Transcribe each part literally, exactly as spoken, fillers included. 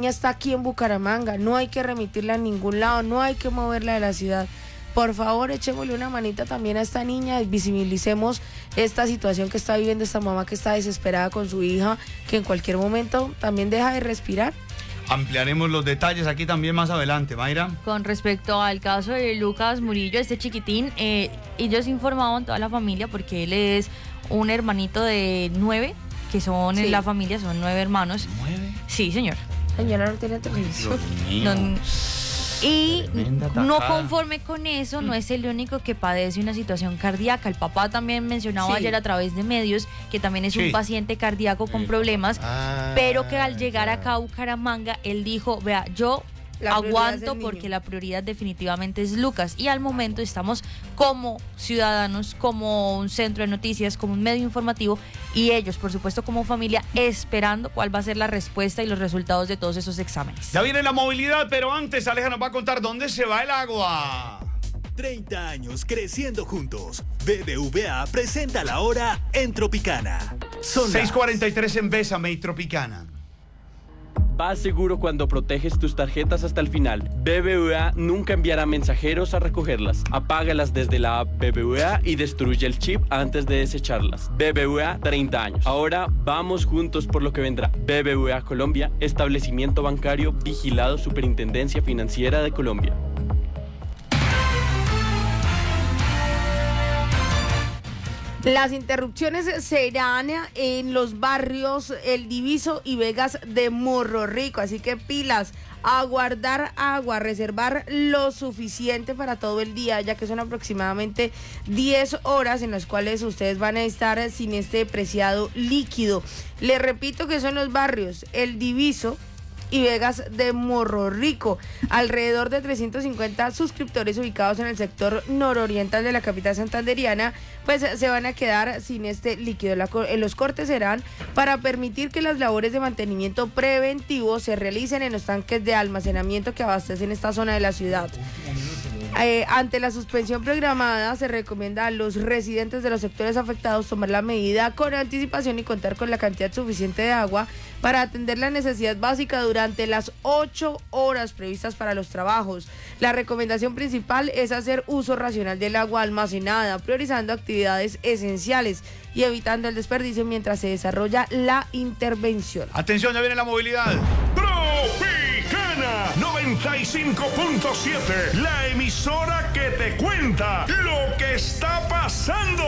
niña está aquí en Bucaramanga, no hay que remitirla a ningún lado, no hay que moverla de la ciudad. Por favor, echémosle una manita también a esta niña, visibilicemos esta situación que está viviendo esta mamá que está desesperada con su hija, que en cualquier momento también deja de respirar. Ampliaremos los detalles aquí también más adelante, Mayra. Con respecto al caso de Lucas Murillo, este chiquitín, eh, ellos informaban toda la familia porque él es un hermanito de nueve, que son sí. en la familia, son nueve hermanos. ¿Nueve? Sí, señor. Señora, no tiene televisión. No, y no conforme con eso, no es el único que padece una situación cardíaca. El papá también mencionaba sí. ayer a través de medios que también es sí. un paciente cardíaco con problemas, ah, pero que al llegar acá a Bucaramanga, él dijo, vea, yo aguanto porque la prioridad definitivamente es Lucas, y al momento estamos como ciudadanos, como un centro de noticias, como un medio informativo, y ellos, por supuesto, como familia, esperando cuál va a ser la respuesta y los resultados de todos esos exámenes. Ya viene la movilidad, pero antes Aleja nos va a contar dónde se va el agua. treinta años creciendo juntos. B B V A presenta la hora en Tropicana. Son seis cuarenta y tres en Bésame y Tropicana. Vas seguro cuando proteges tus tarjetas hasta el final. B B V A nunca enviará mensajeros a recogerlas. Apágalas desde la app B B V A y destruye el chip antes de desecharlas. B B V A, treinta años. Ahora vamos juntos por lo que vendrá. B B V A Colombia, establecimiento bancario vigilado Superintendencia Financiera de Colombia. Las interrupciones serán en los barrios El Diviso y Vegas de Morro Rico, así que pilas, a guardar agua, reservar lo suficiente para todo el día, ya que son aproximadamente diez horas en las cuales ustedes van a estar sin este preciado líquido. Les repito que son los barrios El Diviso y Vegas de Morro Rico, alrededor de trescientos cincuenta suscriptores ubicados en el sector nororiental de la capital santanderiana, pues se van a quedar sin este líquido. La, los cortes serán para permitir que las labores de mantenimiento preventivo se realicen en los tanques de almacenamiento que abastecen esta zona de la ciudad. Eh, ante la suspensión programada, se recomienda a los residentes de los sectores afectados tomar la medida con anticipación y contar con la cantidad suficiente de agua para atender la necesidad básica durante las ocho horas previstas para los trabajos. La recomendación principal es hacer uso racional del agua almacenada, priorizando actividades esenciales y evitando el desperdicio mientras se desarrolla la intervención. Atención, ya viene la movilidad. Tropicana noventa y cinco punto siete, la emisora que te cuenta lo que está pasando.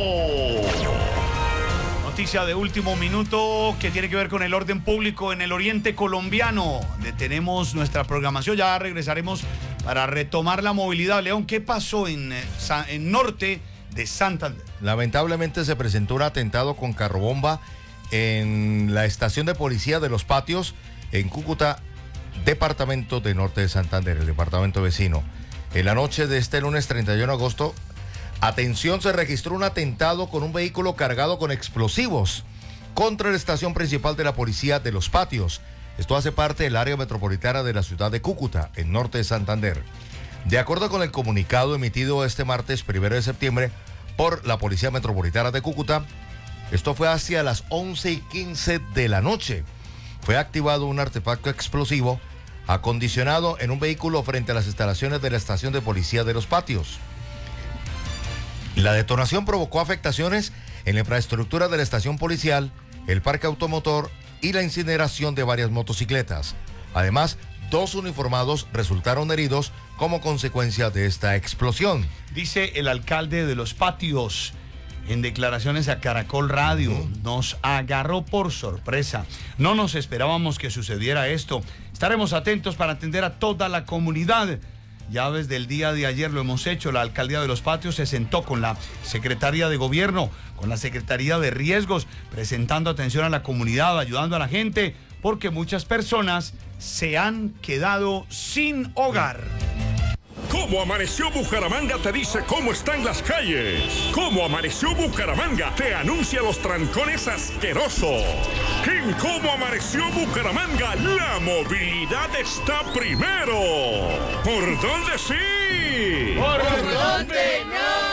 Noticia de último minuto que tiene que ver con el orden público en el oriente colombiano. Detenemos nuestra programación, ya regresaremos para retomar la movilidad. León, ¿qué pasó en, en norte de Santander? Lamentablemente se presentó un atentado con carrobomba en la estación de policía de Los Patios, en Cúcuta, departamento de norte de Santander, el departamento vecino. En la noche de este lunes treinta y uno de agosto, atención, se registró un atentado con un vehículo cargado con explosivos contra la estación principal de la policía de Los Patios. Esto hace parte del área metropolitana de la ciudad de Cúcuta, en norte de Santander. De acuerdo con el comunicado emitido este martes primero de septiembre por la Policía Metropolitana de Cúcuta, esto fue hacia las once y quince de la noche. Fue activado un artefacto explosivo acondicionado en un vehículo frente a las instalaciones de la estación de policía de Los Patios. La detonación provocó afectaciones en la infraestructura de la estación policial, el parque automotor y la incineración de varias motocicletas. Además, dos uniformados resultaron heridos como consecuencia de esta explosión. Dice el alcalde de Los Patios en declaraciones a Caracol Radio, uh-huh. nos agarró por sorpresa. No nos esperábamos que sucediera esto. Estaremos atentos para atender a toda la comunidad. Ya desde el día de ayer lo hemos hecho. La alcaldía de Los Patios se sentó con la Secretaría de Gobierno, con la Secretaría de Riesgos, presentando atención a la comunidad, ayudando a la gente, porque muchas personas se han quedado sin hogar. ¿Cómo amaneció Bucaramanga? Te dice cómo están las calles. ¿Cómo amaneció Bucaramanga? Te anuncia los trancones asquerosos. En ¿Cómo amaneció Bucaramanga? La movilidad está primero. ¿Por dónde sí? ¿Por, ¿Por dónde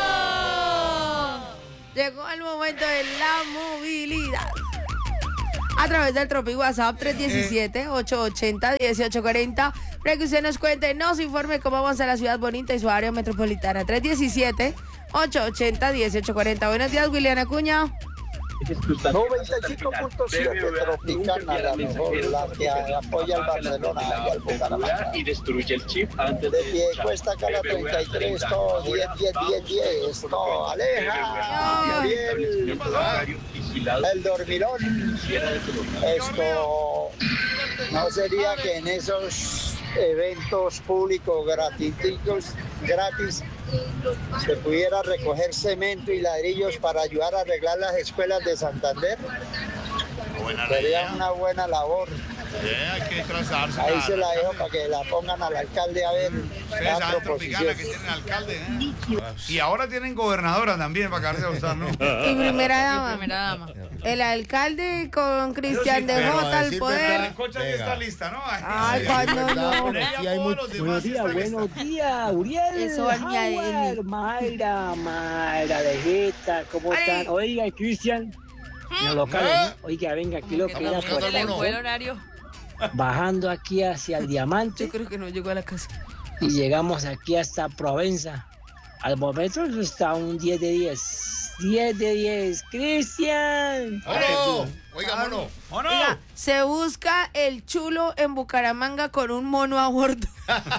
no? Llegó el momento de la movilidad. a través del Tropic WhatsApp tres uno siete, ocho ocho cero, uno ocho cuatro cero para que usted nos cuente, nos informe cómo vamos a la ciudad bonita y su área metropolitana. tres uno siete, ocho ocho cero, uno ocho cuatro cero. Buenos días, William Acuña. noventa y cinco punto siete Tropicana, la mejor, la que apoya al Barcelona y al Bucaramanga. Y destruye el chip antes de pie cuesta cada treinta y tres, todo diez, diez, diez, diez, todo aleja. Gabriel, el dormilón. Esto no sería que en esos eventos públicos gratuitos, gratis, se pudiera recoger cemento y ladrillos para ayudar a arreglar las escuelas de Santander. Buena Sería idea. Una buena labor. Sí, hay que trazarse. Ahí se la dejo para que la pongan al alcalde a ver. Ustedes saben Tropicana que tienen alcalde, ¿eh? Y ahora tienen gobernadora también para acabarse a gustar, ¿no? Y primera dama. Primera dama. El alcalde con Cristian de Jota al poder. La cocha ya está lista, ¿no? Ay, cuando no. Buenos días, buenos días, Uriel. Eso al Howard, Mayra, Mayra, Vegeta, ¿cómo están? Oiga, Cristian. No lo caben, oiga, venga, aquí lo que era por Se le fue el horario. Bajando aquí hacia el Diamante. Yo creo que no llegó a la casa. Y llegamos aquí hasta Provenza. Al momento está un diez de diez. diez de diez. ¡Cristian! ¡Mono! Oiga, mono. ¡Mono! Oiga, se busca el chulo en Bucaramanga con un mono a bordo.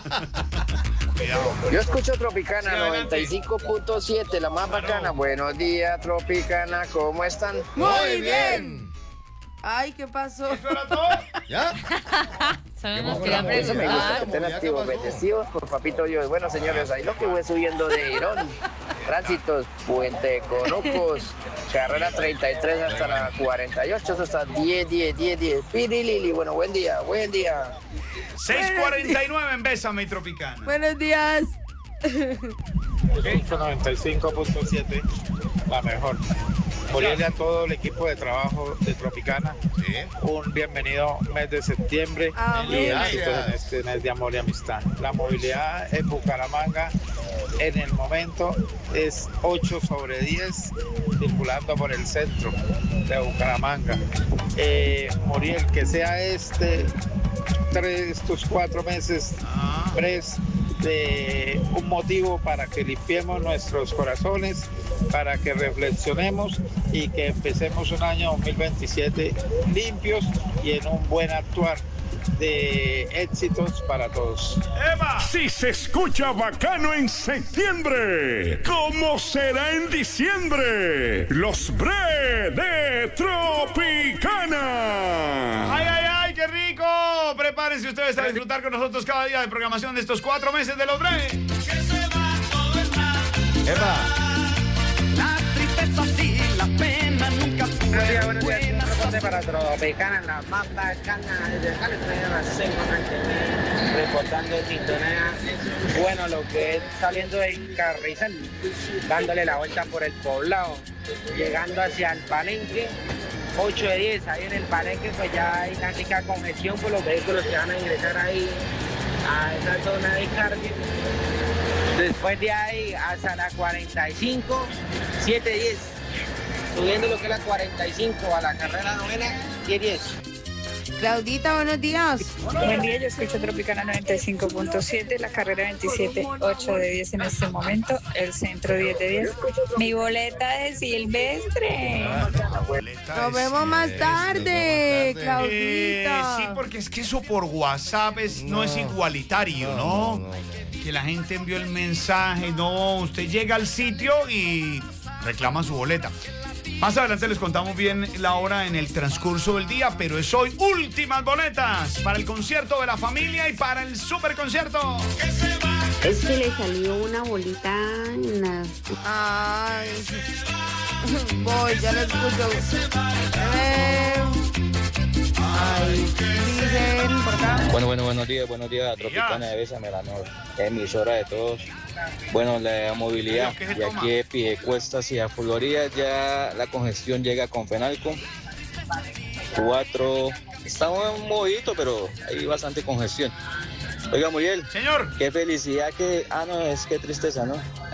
Yo escucho Tropicana noventa y cinco punto siete, la más bacana. Buenos días, Tropicana, ¿cómo están? Muy bien. Ay, ¿qué pasó? ¿Eso era todo? ¿Ya? Sabemos que Eso me gusta, que estén ¿Ya qué activos, pasó? bendecidos por Papito Dios. Bueno, señores, ahí lo que voy subiendo de Irón, Tránsitos, Puente de Conucos, carrera treinta y tres hasta la cuarenta y ocho, eso está diez, diez, diez, diez. Pirilili, bueno, buen día, buen día. seis cuarenta y nueve en Bésame y Tropicana. Buenos días. noventa y cinco punto siete, la mejor. Muriel y a todo el equipo de trabajo de Tropicana, Sí. un bienvenido mes de septiembre Amén. y éxitos en este mes de amor y amistad. La movilidad en Bucaramanga en el momento es ocho sobre diez circulando por el centro de Bucaramanga. Eh, Muriel, que sea este tres, estos cuatro meses tres de un motivo para que limpiemos nuestros corazones, para que reflexionemos y que empecemos un año dos mil veintisiete limpios y en un buen actuar de éxitos para todos. ¡Eva! Si se escucha bacano en septiembre, ¿cómo será en diciembre? Los Bre de Tropicana. ¡Ay, ay, ay! ¡Qué rico! Prepárense ustedes a disfrutar con nosotros cada día de programación de estos cuatro meses de los Bre. Eva. La tristeza sí, la pena nunca fue Buenos días, buenos días. buena. Un reporte para Tropicana, la más bacana desde Cali, traído las seis reportando en sintonía. Bueno, lo que es saliendo del Carrizal, dándole la vuelta por el poblado, llegando hacia el Palenque, ocho de diez, ahí en el Palenque pues ya hay una rica congestión por los vehículos que van a ingresar ahí a esa zona de carga. Después de ahí hasta la cuarenta y cinco, siete diez. Subiendo lo que es la cuarenta y cinco a la carrera novena, diez diez. Claudita, buenos días. Buen día, yo escucho Tropicana noventa y cinco punto siete, la carrera veintisiete, ocho de diez en este momento, el centro diez de diez. Mi boleta de Silvestre. Nos vemos más tarde, Eh, Claudita. sí, porque es que eso por WhatsApp es, no, No. es igualitario, ¿no? No, no, no. Que la gente envió el mensaje, no, usted llega al sitio y reclama su boleta. Más adelante les contamos bien la hora en el transcurso del día, pero es hoy últimas boletas para el concierto de la familia y para el super concierto. Es que le salió una bolita en la... Ay, voy, ya lo escucho. Eh, Ay, dicen por acá. Bueno, bueno, buenos días, buenos días a Tropicana de Bésame, la mejor emisora de todos. Bueno, la movilidad de aquí de Piedecuesta hacia Florida, ya la congestión llega con Fenalco. Cuatro, está un movidito, pero hay bastante congestión. Oiga, Muriel. Señor. Qué felicidad que... Ah, no, es que tristeza, ¿no?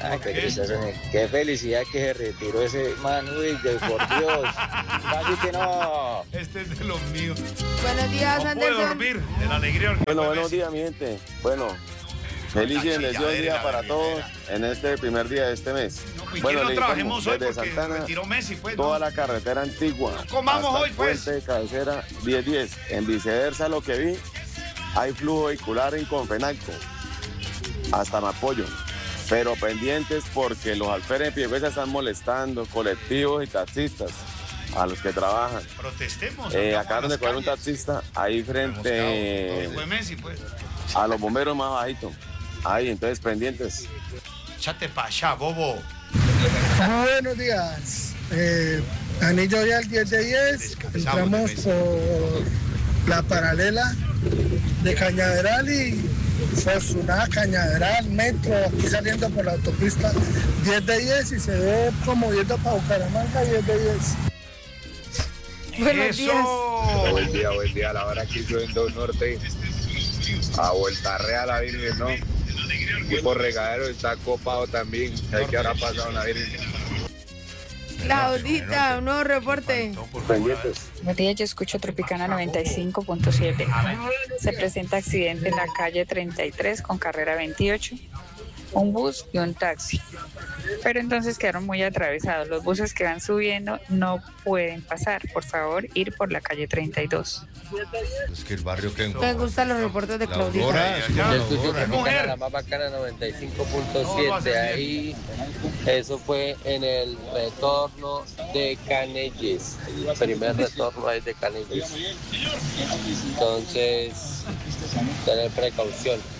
Ah, qué, tristeza, qué felicidad que se retiró ese man, uy, de por Dios. Casi que no. Este es de los míos. Buenos días, no Anderson. puede dormir de la alegría. Bueno, buenos días, mi gente. Bueno, feliz y bendecido día para todos en este primer día de este mes. No, bueno, no le trabajemos hoy desde porque Santana, retiró Messi, pues. toda ¿no? la carretera antigua. No comamos hasta hoy, el pues. puente de cabecera diez diez. En viceversa, lo que vi, hay flujo vehicular en Confenalco, hasta Mapoyo. Pero pendientes porque los alférez en Piedecuesta están molestando colectivos y taxistas a los que trabajan. Protestemos. Eh, acabaron de coger un taxista ahí frente Fue Messi, pues. a los bomberos más bajitos. Ahí, entonces pendientes. Chate pa' allá, bobo. Buenos días. Eh, anillo vial diez de diez. Entramos por la paralela de Cañaveral y Fortunada, Cañaveral, Metro, aquí saliendo por la autopista diez de diez y se ve como yendo para Bucaramanga diez de diez. Buenos días. Buen día, buen día. A la hora que yo en Dos Norte, a Vuelta Real la Virgen, ¿no? Y por Regadero está copado también. ¿Sabes qué habrá pasado en la Virgen? Claudita, un nuevo reporte. Buenos días, yo escucho Tropicana noventa y cinco punto siete. Se presenta accidente en la calle treinta y tres con carrera veintiocho. Un bus y un taxi. Pero entonces quedaron muy atravesados. Los buses que van subiendo no pueden pasar. Por favor, ir por la calle treinta y dos. Es que el barrio que... Me gustan los reportes de Claudita. Yo escucho Tropicana, la más bacana, noventa y cinco punto siete. Ahí, eso fue en el retorno de Canelles. El primer retorno ahí de Canelles. Entonces, tener precaución.